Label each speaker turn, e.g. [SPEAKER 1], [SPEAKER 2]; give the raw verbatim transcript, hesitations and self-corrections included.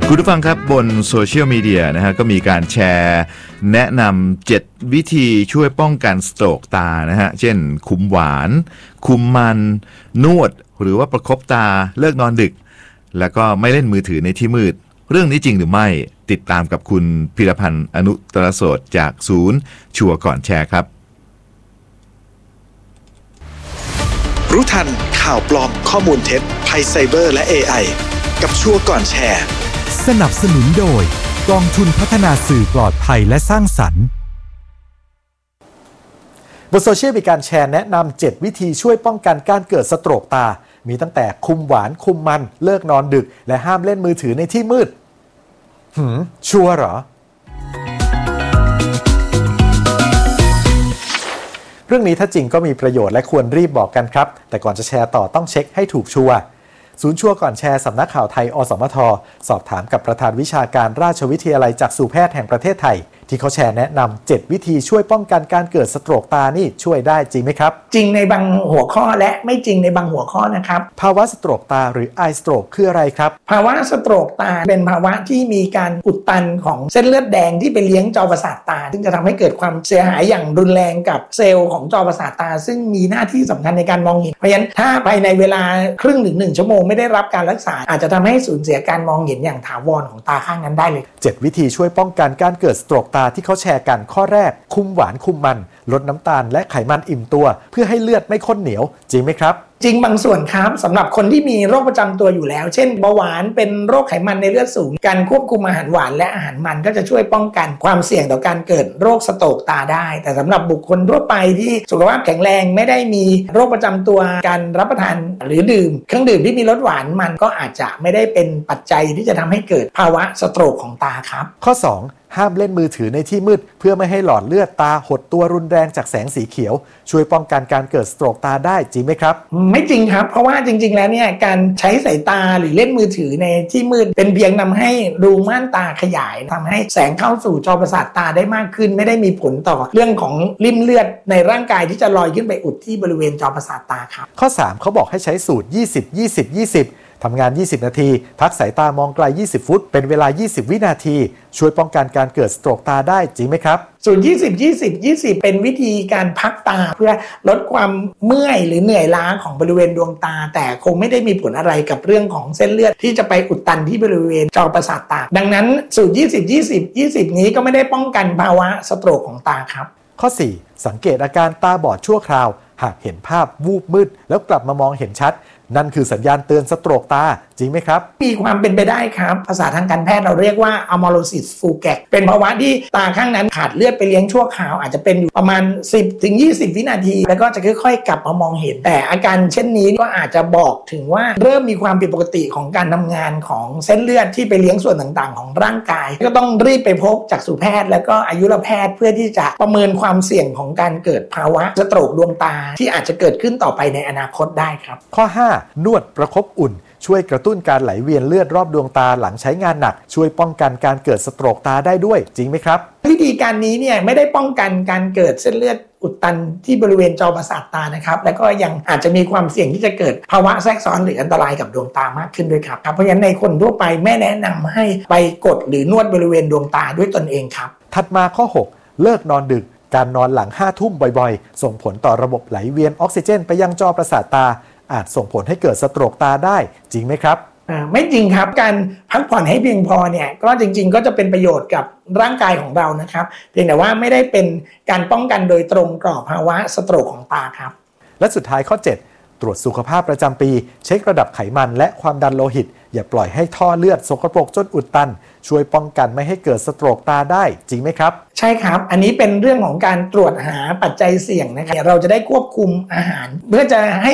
[SPEAKER 1] คุณผู้ฟังครับบนโซเชียลมีเดียนะฮะก็มีการแชร์แนะนำเจ็ดวิธีช่วยป้องกันสโตรกตานะฮะเช่นคุมหวานคุมมันนวดหรือว่าประคบตาเลิกนอนดึกแล้วก็ไม่เล่นมือถือในที่มืดเรื่องนี้จริงหรือไม่ติดตามกับคุณพิรพันธ์อนุตรโสดจากศูนย์ชัวร์ก่อนแชร์ครับ
[SPEAKER 2] รู้ทันข่าวปลอมข้อมูลเท็จภัยไซเบอร์และ เอ ไอ กับชัวร์ก่อนแชร์
[SPEAKER 3] สนับสนุนโดยกองทุนพัฒนาสื่อปลอดภัยและสร้างสรรค์บนโซเชียลมีการแชร์แนะนำเจ็ดวิธีช่วยป้องกันการเกิดสโตรกตามีตั้งแต่คุมหวานคุมมันเลิกนอนดึกและห้ามเล่นมือถือในที่มืดหืมชัวร์เหรอเรื่องนี้ถ้าจริงก็มีประโยชน์และควรรีบบอกกันครับแต่ก่อนจะแชร์ต่อต้องเช็คให้ถูกชัวร์ศูนย์ชัวร์ก่อนแชร์สำนักข่าวไทยอสมทสอบถามกับประธานวิชาการราชวิทยาลัยจักษุแพทย์แห่งประเทศไทยที่เขาแชร์แนะนำเจ็ดวิธีช่วยป้องกันการเกิดสโตรกตานี่ช่วยได้จริงไหมครับ
[SPEAKER 4] จริงในบางหัวข้อและไม่จริงในบางหัวข้อนะครับ
[SPEAKER 3] ภาวะสโตรกตาหรือ eye stroke คืออะไรครับ
[SPEAKER 4] ภาวะสโตรกตาเป็นภาวะที่มีการอุดตันของเส้นเลือดแดงที่ไปเลี้ยงจอประสาทตาซึ่งจะทำให้เกิดความเสียหายอย่างรุนแรงกับเซลล์ของจอประสาทตาซึ่งมีหน้าที่สำคัญในการมองเห็นเพราะฉะนั้นถ้าภายในเวลาครึ่งถึงหนึ่งชั่วโมงไม่ได้รับการรักษาอาจจะทำให้สูญเสียการมองเห็นอย่างถาวรของตาข้างนั้นได้เลย
[SPEAKER 3] เจ็ดวิธีช่วยป้องกันการเกิดสโตรกตาที่เขาแชร์กันข้อแรกคุมหวานคุมมันลดน้ำตาลและไขมันอิ่มตัวเพื่อให้เลือดไม่ข้นเหนียวจริงไหมครับ
[SPEAKER 4] จริงบางส่วนครับสำหรับคนที่มีโรคประจำตัวอยู่แล้วเช่นเบาหวานเป็นโรคไขมันในเลือดสูงการควบคุมอาหารหวานและอาหารมันก็จะช่วยป้องกันความเสี่ยงต่อการเกิดโรคสโตรกตาได้แต่สำหรับบุคคลทั่วไปที่สุขภาพแข็งแรงไม่ได้มีโรคประจำตัวการรับประทานหรือดื่มเครื่องดื่มที่มีรสหวานมันก็อาจจะไม่ได้เป็นปัจจัยที่จะทำให้เกิดภาวะสโตรกของตาครับ
[SPEAKER 3] ข้อสองห้ามเล่นมือถือในที่มืดเพื่อไม่ให้หลอดเลือดตาหดตัวรุนแรงจากแสงสีเขียวช่วยป้องกันการเกิดสโตรกตาได้จริงไหมครับ
[SPEAKER 4] ไม่จริงครับเพราะว่าจริงๆแล้วเนี่ยการใช้สายตาหรือเล่นมือถือในที่มืดเป็นเพียงนำให้รูม่านตาขยายทำให้แสงเข้าสู่จอประสาทตาได้มากขึ้นไม่ได้มีผลต่อเรื่องของริ่มเลือดในร่างกายที่จะลอยขึ้นไปอุดที่บริเวณจอประสาทตาครับ
[SPEAKER 3] ข้อสามเขาบอกให้ใช้สูตรยี่สิบ ยี่สิบ ยี่สิบทำงานยี่สิบนาทีพักสายตามองไกลยี่สิบฟุตเป็นเวลายี่สิบวินาทีช่วยป้องกันการเกิดสโตรกตาได้จริงไหมครับ
[SPEAKER 4] สูตรยี่สิบ ยี่สิบ ยี่สิบเป็นวิธีการพักตาเพื่อลดความเมื่อยหรือเหนื่อยล้าของบริเวณดวงตาแต่คงไม่ได้มีผลอะไรกับเรื่องของเส้นเลือดที่จะไปอุดตันที่บริเวณจอประสาทตาดังนั้นสูตรยี่สิบ ยี่สิบ ยี่สิบนี้ก็ไม่ได้ป้องกันภาวะสโตรกของตาครับ
[SPEAKER 3] ข้อสี่สังเกตอาการตาบอดชั่วคราวหากเห็นภาพวูบมืดแล้วกลับมามองเห็นชัดนั่นคือสัญญาณเตือนสโตรกตาจริงไหมครับ
[SPEAKER 4] มีความเป็นไปได้ครับภาษาทางการแพทย์เราเรียกว่า amaurosis fulgax เป็นภาวะที่ตาข้างนั้นขาดเลือดไปเลี้ยงชั่วคราวอาจจะเป็นอยู่ประมาณ สิบถึงยี่สิบ วินาทีแล้วก็จะค่อยๆกลับมามองเห็นแต่อาการเช่นนี้ก็อาจจะบอกถึงว่าเริ่มมีความผิดปกติของการทำงานของเส้นเลือดที่ไปเลี้ยงส่วนต่างๆของร่างกายก็ต้องรีบไปพบจักษุแพทย์แล้วก็อายุรแพทย์เพื่อที่จะประเมินความเสี่ยงของการเกิดภาวะสโตรกดวงตาที่อาจจะเกิดขึ้นต่อไปในอนาคตได้ครับ
[SPEAKER 3] ข้อห้านวดประคบอุ่นช่วยกระตุ้นการไหลเวียนเลือดรอบดวงตาหลังใช้งานหนักช่วยป้องกันการเกิดสโตรกตาได้ด้วยจริงไหมครับ
[SPEAKER 4] วิธีการนี้เนี่ยไม่ได้ป้องกันการเกิดเส้นเลือดอุดตันที่บริเวณจอประสาทตานะครับแล้วก็ยังอาจจะมีความเสี่ยงที่จะเกิดภาวะแทรกซ้อนหรืออันตรายกับดวงตามากขึ้นด้วยครับเพราะฉะนั้นในคนทั่วไปไม่แนะนำให้ไปกดหรือนวดบริเวณดวงตาด้วยตนเองครับ
[SPEAKER 3] ถัดมาข้อหกเลิกนอนดึกการนอนหลังห้าทุ่มบ่อยๆส่งผลต่อระบบไหลเวียนออกซิเจนไปยังจอประสาทตาอาจส่งผลให้เกิดสโตรกตาได้จริงไหมครับ
[SPEAKER 4] ไม่จริงครับการพักผ่อนให้เพียงพอเนี่ยก็จริงๆก็จะเป็นประโยชน์กับร่างกายของเรานะครับเพียงแต่ว่าไม่ได้เป็นการป้องกันโดยตรงต่อภาวะสโตรกของตาครับ
[SPEAKER 3] และสุดท้ายข้อเจ็ดตรวจสุขภาพประจำปีเช็คระดับไขมันและความดันโลหิตอย่าปล่อยให้ท่อเลือดสกปรกจนอุดตันช่วยป้องกันไม่ให้เกิดสโตรกตาได้จริงไหมครับ
[SPEAKER 4] ใช่ครับอันนี้เป็นเรื่องของการตรวจหาปัจจัยเสี่ยงนะครับเราจะได้ควบคุมอาหารเพื่อจะให้